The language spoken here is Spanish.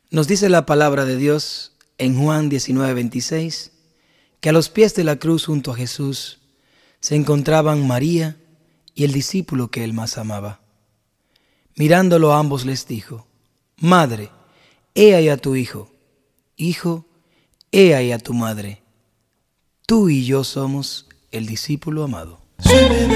Nos dice la palabra de Dios en Juan 19:26 que a los pies de la cruz junto a Jesús se encontraban María y el discípulo que él más amaba. Mirándolo a ambos les dijo: Madre, he ahí a tu hijo. Hijo, he ahí a tu madre. Tú y yo somos el discípulo amado.